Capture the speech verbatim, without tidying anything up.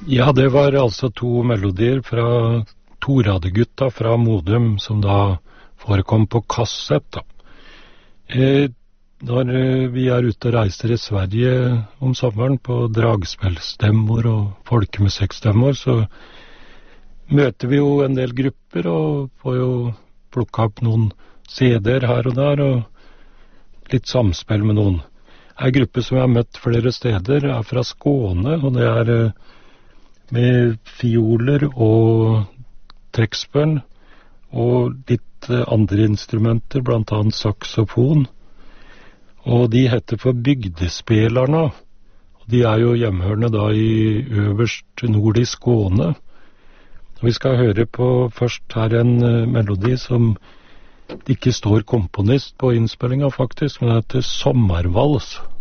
Ja, det var altså to melodier fra Toradegutta fra Modum, som da forekom på kassett, da. Eh, når eh, vi er ute og reiser i Sverige om sommeren på dragspillstemmer og folkemusikkstemmer, så møter vi jo en del grupper og får jo plukka opp noen C D-er her og der, og litt samspill med noen. En gruppe som jeg har møtt flere steder er fra Skåne, og det er eh, med fioler og trekkspønn og litt eh, andre instrumenter, blant annet saksofon. Og de heter for Bygdespelarna. Og de er jo hjemhørende da i øverst nord i Skåne. Og vi skal høre på først her en uh, melodi som det ikke står komponist på innspillinga faktisk, men det heter Sommarvals.